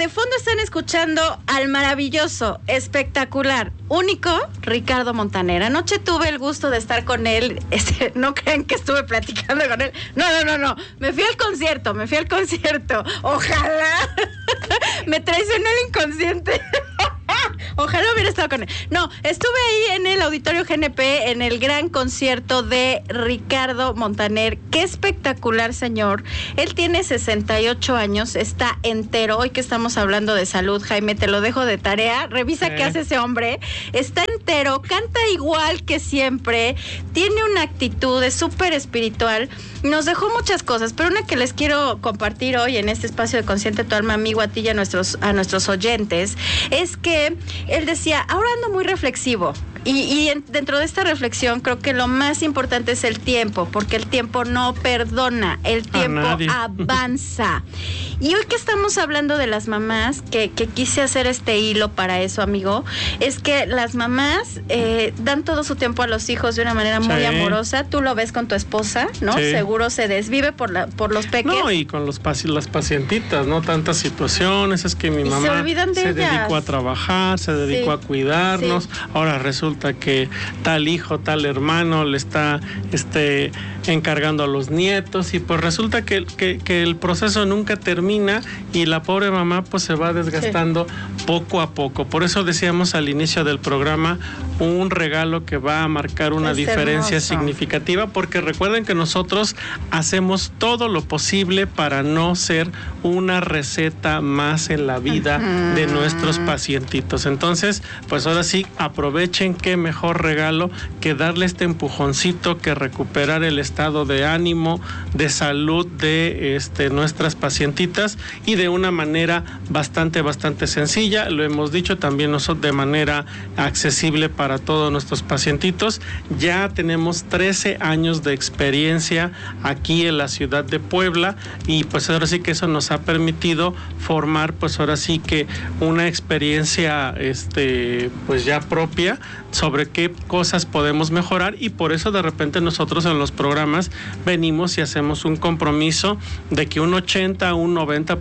de fondo están escuchando al maravilloso, espectacular, único Ricardo Montaner. Anoche tuve el gusto de estar con él. No crean que estuve platicando con él. No. Me fui al concierto. Ojalá me traicionó el inconsciente. Ojalá hubiera estado con él. No, estuve ahí en el Auditorio GNP, en el gran concierto de Ricardo Montaner. Qué espectacular, señor. Él tiene 68 años, está entero. Hoy que estamos hablando de salud, Jaime, te lo dejo de tarea. Revisa qué hace ese hombre. Está entero, canta igual que siempre, tiene una actitud, es súper espiritual. Nos dejó muchas cosas, pero una que les quiero compartir hoy en este espacio de Consciente tu Alma, amigo, a ti y a nuestros oyentes, es que él decía, ahora ando muy reflexivo. Dentro de esta reflexión creo que lo más importante es el tiempo, porque el tiempo no perdona, el tiempo avanza. Y hoy que estamos hablando de las mamás, que quise hacer este hilo para eso, amigo, es que las mamás dan todo su tiempo a los hijos de una manera muy amorosa. Tú lo ves con tu esposa, ¿no? Sí. Seguro se desvive por los peques. No, y con las pacientitas, ¿no? Tantas situaciones, es que mi mamá se olvidan de ellas. Dedicó a trabajar, se dedicó a cuidarnos, ahora resulta que tal hijo, tal hermano le está encargando a los nietos y pues resulta que el proceso nunca termina y la pobre mamá pues se va desgastando poco a poco. Por eso decíamos al inicio del programa, un regalo que va a marcar una diferencia significativa, porque recuerden que nosotros hacemos todo lo posible para no ser una receta más en la vida de nuestros pacientitos. Entonces, pues ahora sí, aprovechen, qué mejor regalo que darle este empujoncito, que recuperar el estado de ánimo, de salud de nuestras pacientitas, y de una manera bastante sencilla. Lo hemos dicho también nosotros, de manera accesible para todos nuestros pacientitos. Ya tenemos 13 años de experiencia aquí en la ciudad de Puebla, y pues ahora sí que eso nos ha permitido formar pues ahora sí que una experiencia pues ya propia sobre qué cosas podemos mejorar, y por eso de repente nosotros en los programas venimos y hacemos un compromiso de que un 80 un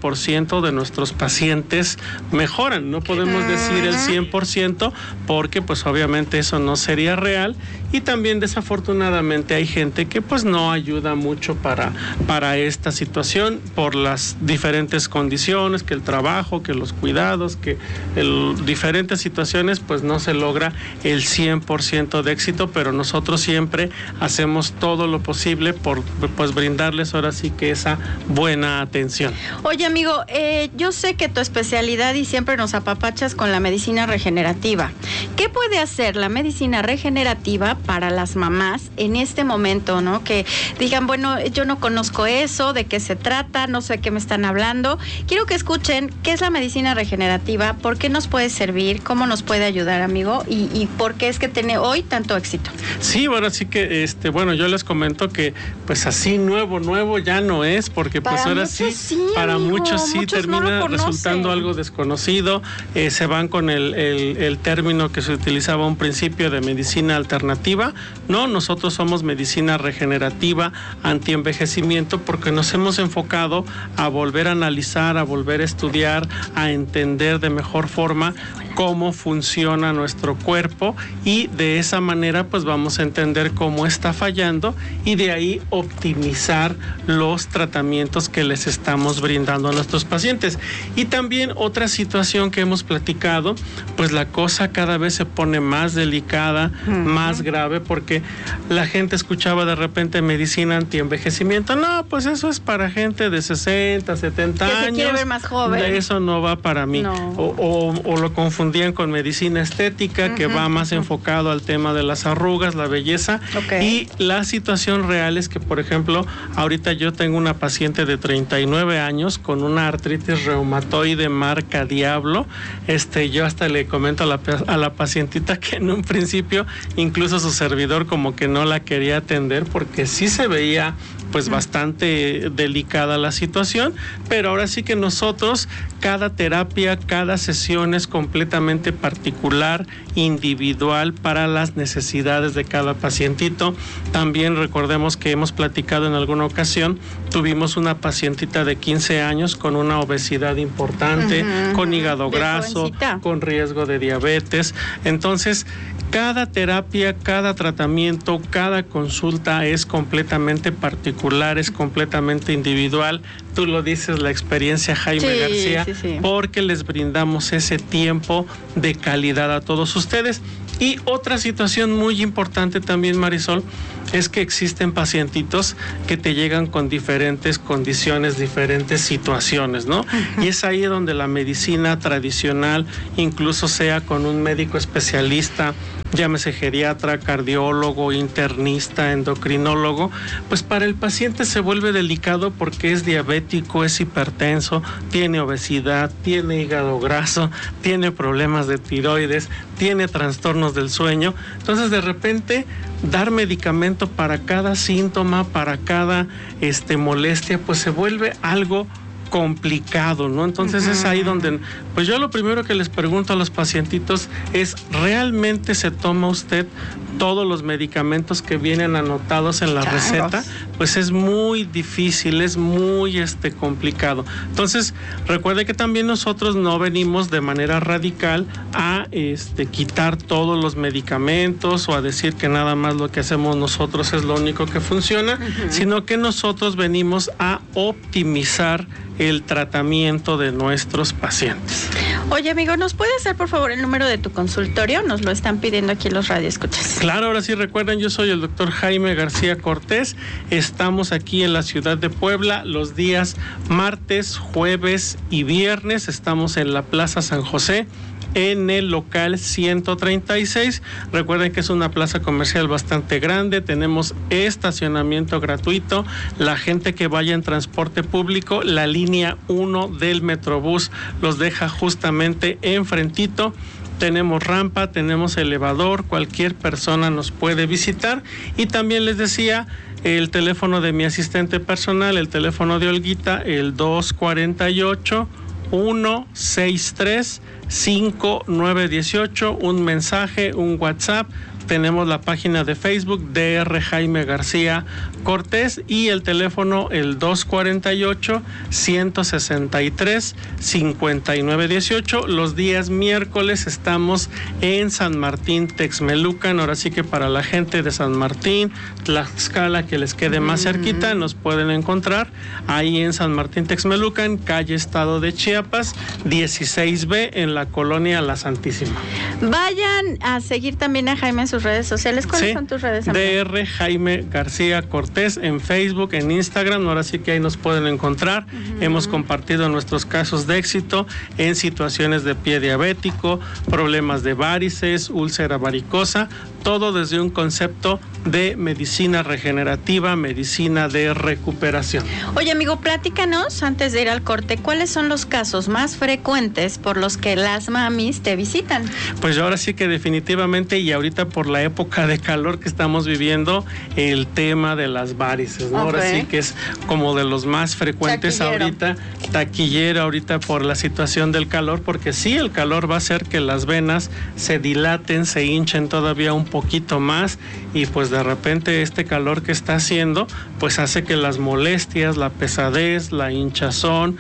90% de nuestros pacientes mejoran. No podemos decir el 100% porque pues obviamente eso no sería real, y también desafortunadamente hay gente que pues no ayuda mucho para esta situación por las diferentes condiciones, que el trabajo, que los cuidados, que diferentes situaciones, pues no se logra el 100% de éxito, pero nosotros siempre hacemos todo lo posible por pues brindarles ahora sí que esa buena atención. Oye, amigo, yo sé que tu especialidad y siempre nos apapachas con la medicina regenerativa. ¿Qué puede hacer la medicina regenerativa para las mamás en este momento, ¿no? Que digan, bueno, yo no conozco eso, de qué se trata, no sé de qué me están hablando. Quiero que escuchen qué es la medicina regenerativa, por qué nos puede servir, cómo nos puede ayudar, amigo, y por qué es que tiene hoy tanto éxito. Sí, bueno, sí que, yo les comento que, pues así nuevo ya no es, porque pues ahora sí, para muchos sí termina resultando algo desconocido. Se van con el término que se utilizaba a un principio de medicina alternativa. No, nosotros somos medicina regenerativa, antienvejecimiento, porque nos hemos enfocado a volver a analizar, a volver a estudiar, a entender de mejor forma cómo funciona nuestro cuerpo, y de esa manera pues vamos a entender cómo está fallando, y de ahí optimizar los tratamientos que les estamos brindando a nuestros pacientes. Y también otra situación que hemos platicado, pues la cosa cada vez se pone más delicada, más grave, porque la gente escuchaba de repente medicina antienvejecimiento. No, pues eso es para gente de 60, 70 años. Que se quiere ver más joven. Eso no va para mí. No. O lo confundían con medicina estética, que va más enfocado al tema de las arrugas, la belleza. Y la situación real es que, por ejemplo, ahorita yo tengo una paciente de 39 años con una artritis reumatoide marca Diablo. Yo hasta le comento a la pacientita que en un principio incluso su servidor como que no la quería atender, porque sí se veía pues bastante delicada la situación, pero ahora sí que nosotros, cada terapia, cada sesión es completamente particular, individual para las necesidades de cada pacientito. También recordemos que hemos platicado en alguna ocasión, tuvimos una pacientita de 15 años con una obesidad importante, con hígado graso, con riesgo de diabetes. Entonces, cada terapia, cada tratamiento, cada consulta es completamente particular, es completamente individual. Tú lo dices, la experiencia Jaime García, porque les brindamos ese tiempo de calidad a todos ustedes. Y otra situación muy importante también, Marisol, es que existen pacientitos que te llegan con diferentes condiciones, diferentes situaciones, ¿no? Y es ahí donde la medicina tradicional, incluso sea con un médico especialista, llámese geriatra, cardiólogo, internista, endocrinólogo, pues para el paciente se vuelve delicado porque es diabético, es hipertenso, tiene obesidad, tiene hígado graso, tiene problemas de tiroides, tiene trastornos del sueño. Entonces, de repente, dar medicamento para cada síntoma, para cada molestia, pues se vuelve algo complicado, ¿no? Entonces es ahí donde, pues yo lo primero que les pregunto a los pacientitos es, ¿realmente se toma usted todos los medicamentos que vienen anotados en la receta? Pues es muy difícil, es muy complicado. Entonces, recuerde que también nosotros no venimos de manera radical a quitar todos los medicamentos o a decir que nada más lo que hacemos nosotros es lo único que funciona, sino que nosotros venimos a optimizar el tratamiento de nuestros pacientes. Oye, amigo, ¿nos puedes dar por favor el número de tu consultorio? Nos lo están pidiendo aquí los radioescuchas. Claro, ahora sí, recuerden, yo soy el doctor Jaime García Cortés. Estamos aquí en la ciudad de Puebla los días martes, jueves y viernes. Estamos en la Plaza San José, en el local 136. Recuerden que es una plaza comercial bastante grande, tenemos estacionamiento gratuito. La gente que vaya en transporte público, la línea 1 del Metrobús los deja justamente enfrentito. Tenemos rampa, tenemos elevador, cualquier persona nos puede visitar. Y también les decía, el teléfono de mi asistente personal, el teléfono de Olguita, el 248-163-5918, un mensaje, un WhatsApp. Tenemos la página de Facebook, DR Jaime García Cortés, y el teléfono, el 248-163-5918. Los días miércoles estamos en San Martín, Texmelucan. Ahora sí que para la gente de San Martín, Tlaxcala, que les quede más cerquita, nos pueden encontrar ahí en San Martín, Texmelucan, calle Estado de Chiapas, 16B, en la colonia La Santísima. Vayan a seguir también a Jaime en sus redes sociales. ¿Cuáles son tus redes, amigo? DR Jaime García Cortés en Facebook, en Instagram. Ahora sí que ahí nos pueden encontrar. Hemos compartido nuestros casos de éxito en situaciones de pie diabético, problemas de varices, úlcera varicosa, todo desde un concepto de medicina regenerativa, medicina de recuperación. Oye, amigo, platícanos antes de ir al corte, ¿cuáles son los casos más frecuentes por los que las mamis te visitan? Pues ahora sí que definitivamente, y ahorita por la época de calor que estamos viviendo, el tema de las varices, ¿no? Ahora sí que es como de los más frecuentes ahorita, taquillero ahorita por la situación del calor, porque sí, el calor va a hacer que las venas se dilaten, se hinchen todavía un poquito más, y pues de repente este calor que está haciendo pues hace que las molestias, la pesadez, la hinchazón,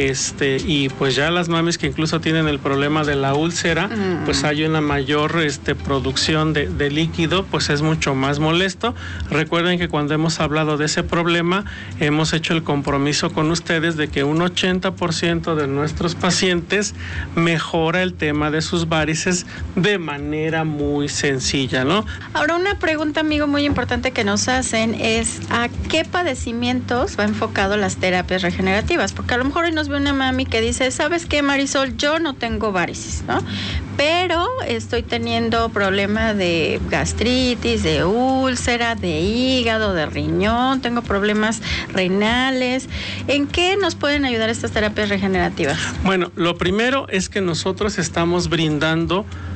y pues ya las mamis que incluso tienen el problema de la úlcera, pues hay una mayor producción de líquido, pues es mucho más molesto. Recuerden que cuando hemos hablado de ese problema, hemos hecho el compromiso con ustedes de que un 80% de nuestros pacientes mejora el tema de sus varices de manera muy sencilla, ¿no? Ahora, una pregunta, amigo, muy importante que nos hacen es ¿a qué padecimientos va enfocado las terapias regenerativas? Porque a lo mejor hoy nos ve una mami que dice, ¿sabes qué, Marisol? Yo no tengo varices, ¿no? Pero estoy teniendo problemas de gastritis, de úlcera, de hígado, de riñón, tengo problemas renales. ¿En qué nos pueden ayudar estas terapias regenerativas? Bueno, lo primero es que nosotros estamos brindando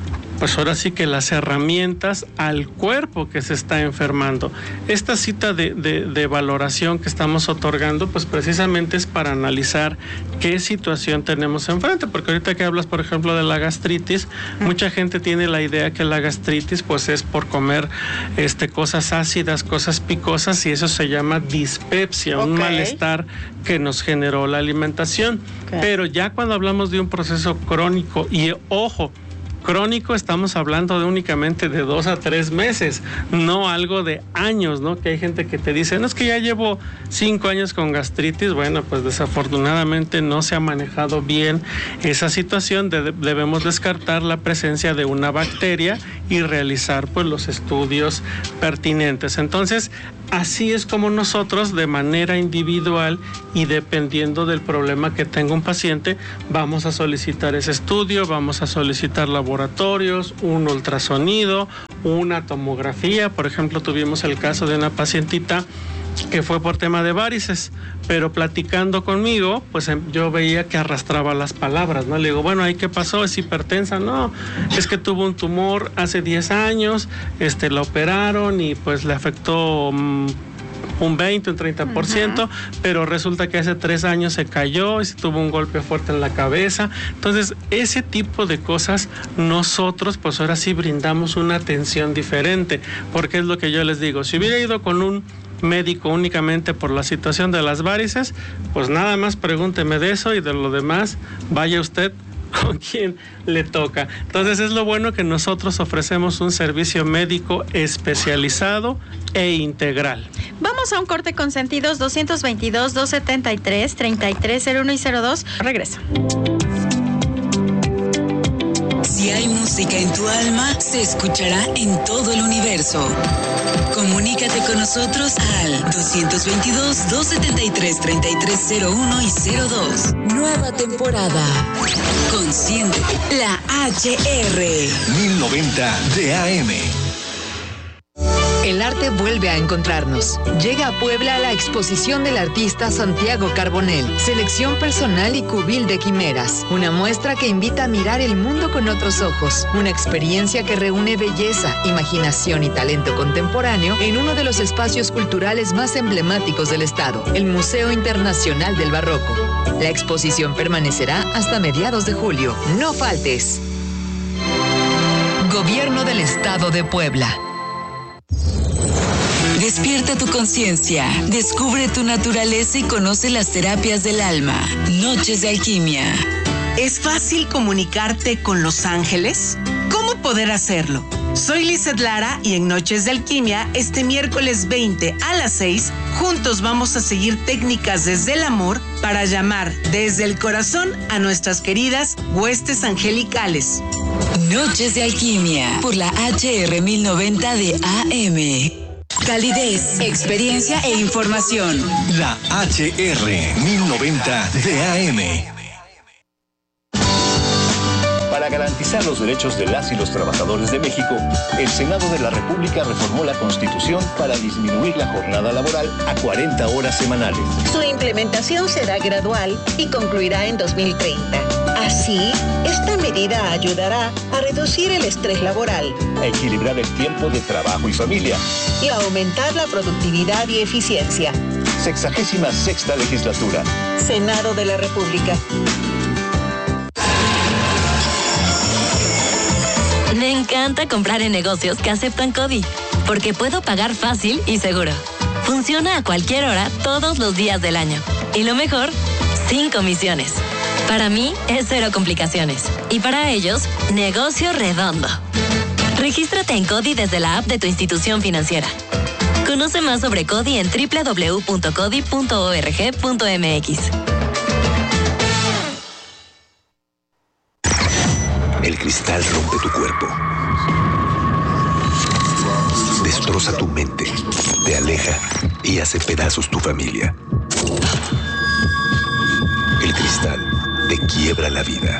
pues ahora sí que las herramientas al cuerpo que se está enfermando. Esta cita de valoración que estamos otorgando, pues precisamente es para analizar qué situación tenemos enfrente, porque ahorita que hablas, por ejemplo, de la gastritis, mucha gente tiene la idea que la gastritis pues es por comer cosas ácidas, cosas picosas, y eso se llama dispepsia, un malestar que nos generó la alimentación. Pero ya cuando hablamos de un proceso crónico, y ojo, crónico, estamos hablando de únicamente de 2 a 3 meses, no algo de años, ¿no? Que hay gente que te dice, no, es que ya llevo 5 años con gastritis. Bueno, pues desafortunadamente no se ha manejado bien esa situación. Debemos descartar la presencia de una bacteria y realizar pues los estudios pertinentes. Entonces, así es como nosotros, de manera individual y dependiendo del problema que tenga un paciente, vamos a solicitar ese estudio, vamos a solicitar laboratorios, un ultrasonido, una tomografía. Por ejemplo, tuvimos el caso de una pacientita que fue por tema de varices, pero platicando conmigo, pues yo veía que arrastraba las palabras, ¿no? Le digo, bueno, ¿ahí qué pasó? ¿Es hipertensa? No, es que tuvo un tumor hace 10 años, la operaron y pues le afectó un 20, un 30%, pero resulta que hace 3 años se cayó y se tuvo un golpe fuerte en la cabeza. Entonces, ese tipo de cosas nosotros pues ahora sí brindamos una atención diferente, porque es lo que yo les digo, si hubiera ido con un médico únicamente por la situación de las varices, pues nada más pregúnteme de eso y de lo demás, vaya usted con quien le toca. Entonces es lo bueno que nosotros ofrecemos un servicio médico especializado e integral. Vamos a un corte con sentidos 222-273-3301 y 02. Regresa. Si hay música en tu alma, se escuchará en todo el universo. Comunícate con nosotros al 222-273-3301 y 02. Nueva temporada. Consciente. La HR. 1090 de AM. El arte vuelve a encontrarnos. Llega a Puebla la exposición del artista Santiago Carbonell, selección personal y cubil de quimeras. Una muestra que invita a mirar el mundo con otros ojos. Una experiencia que reúne belleza, imaginación y talento contemporáneo en uno de los espacios culturales más emblemáticos del estado, el Museo Internacional del Barroco. La exposición permanecerá hasta mediados de julio. No faltes. Gobierno del Estado de Puebla. Despierta tu conciencia, descubre tu naturaleza y conoce las terapias del alma. Noches de Alquimia. ¿Es fácil comunicarte con los ángeles? ¿Cómo poder hacerlo? Soy Lizeth Lara y en Noches de Alquimia, este miércoles 20 a las 6, juntos vamos a seguir técnicas desde el amor para llamar desde el corazón a nuestras queridas huestes angelicales. Noches de Alquimia por la HR 1090 de AM. Calidez, experiencia e información. La HR 1090 de AM. Para garantizar los derechos de las y los trabajadores de México, el Senado de la República reformó la Constitución para disminuir la jornada laboral a 40 horas semanales. Su implementación será gradual y concluirá en 2030. Así, esta medida ayudará a reducir el estrés laboral, A equilibrar el tiempo de trabajo y familia. y a aumentar la productividad y eficiencia. 66ª legislatura. Senado de la República. Me encanta comprar en negocios que aceptan CODI, porque puedo pagar fácil y seguro. Funciona a cualquier hora, todos los días del año. Y lo mejor, sin comisiones. Para mí, es cero complicaciones. Y para ellos, negocio redondo. Regístrate en CODI desde la app de tu institución financiera. Conoce más sobre CODI en www.codi.org.mx. El cristal rompe tu cuerpo. Destroza tu mente, te aleja y hace pedazos tu familia. El cristal te quiebra la vida.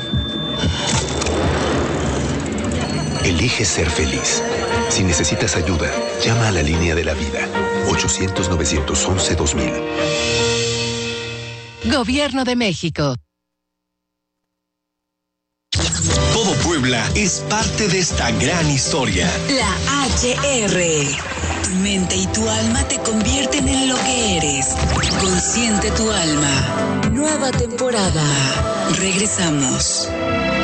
Elige ser feliz. Si necesitas ayuda, llama a la línea de la vida. 800-911-2000. Gobierno de México. Todo puede Puebla es parte de esta gran historia. La HR. Tu mente y tu alma te convierten en lo que eres. Consciente tu alma. Nueva temporada. Regresamos.